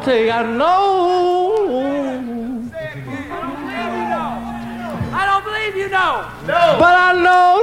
tell you, I know. I don't believe you know. But I know